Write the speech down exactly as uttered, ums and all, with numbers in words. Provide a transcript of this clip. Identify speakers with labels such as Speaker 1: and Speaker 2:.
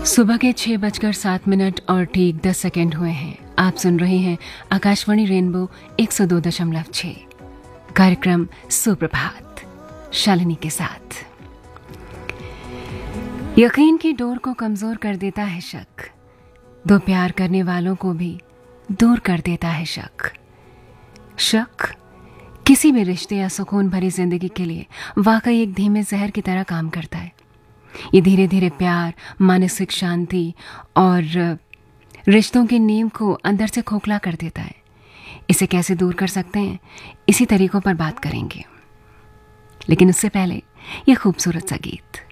Speaker 1: सुबह के छह बजकर सात मिनट और ठीक दस सेकेंड हुए हैं। आप सुन रहे हैं आकाशवाणी रेनबो एक सौ दो दशमलव छह कार्यक्रम सुप्रभात शालिनी के साथ। यकीन की डोर को कमजोर कर देता है शक, दो प्यार करने वालों को भी दूर कर देता है शक। शक किसी भी रिश्ते या सुकून भरी जिंदगी के लिए वाकई एक धीमे जहर की तरह काम करता है। ये धीरे धीरे प्यार, मानसिक शांति और रिश्तों की नींव को अंदर से खोखला कर देता है। इसे कैसे दूर कर सकते हैं, इसी तरीकों पर बात करेंगे, लेकिन उससे पहले ये खूबसूरत सा गीत।